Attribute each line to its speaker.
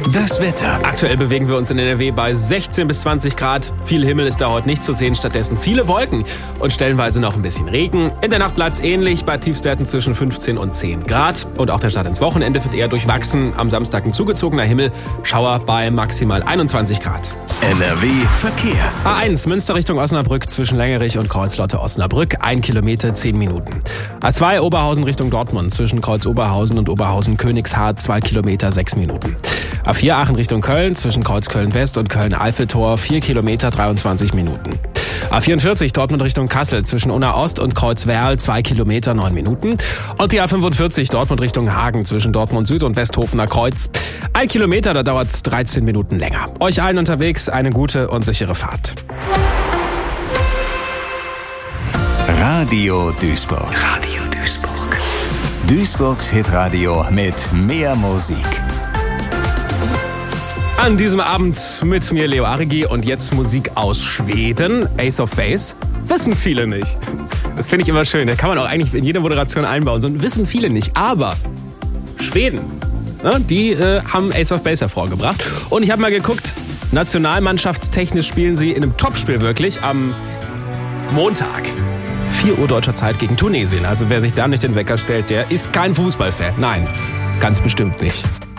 Speaker 1: Das Wetter.
Speaker 2: Aktuell bewegen wir uns in NRW bei 16 bis 20 Grad. Viel Himmel ist da heute nicht zu sehen, stattdessen viele Wolken und stellenweise noch ein bisschen Regen. In der Nacht bleibt es ähnlich, bei Tiefstwerten zwischen 15 und 10 Grad. Und auch der Start ins Wochenende wird eher durchwachsen. Am Samstag ein zugezogener Himmel, Schauer bei maximal 21 Grad.
Speaker 1: NRW Verkehr.
Speaker 2: A1 Münster Richtung Osnabrück zwischen Längerich und Kreuzlotte-Osnabrück, 1 Kilometer, 10 Minuten. A2 Oberhausen Richtung Dortmund zwischen Kreuz Oberhausen und Oberhausen-Königshardt, 2 Kilometer, 6 Minuten. A4 Aachen Richtung Köln zwischen Kreuz Köln-West und Köln-Eiffeltor, 4 Kilometer, 23 Minuten. A44 Dortmund Richtung Kassel zwischen Unna Ost und Kreuz Werl, 2 Kilometer, 9 Minuten. Und die A45 Dortmund Richtung Hagen zwischen Dortmund Süd und Westhofener Kreuz. 1 Kilometer, da dauert es 13 Minuten länger. Euch allen unterwegs eine gute und sichere Fahrt.
Speaker 1: Radio Duisburg.
Speaker 3: Radio Duisburg.
Speaker 1: Duisburgs Hitradio mit mehr Musik.
Speaker 2: An diesem Abend mit mir Leo Arigi und jetzt Musik aus Schweden. Ace of Base. Wissen viele nicht. Das finde ich immer schön. Das kann man auch eigentlich in jede Moderation einbauen. So wissen viele nicht. Aber Schweden, ne, die haben Ace of Base hervorgebracht. Und ich habe mal geguckt, nationalmannschaftstechnisch spielen sie in einem Topspiel wirklich am Montag. 4 Uhr deutscher Zeit gegen Tunesien. Also wer sich da nicht den Wecker stellt, der ist kein Fußballfan. Nein, ganz bestimmt nicht.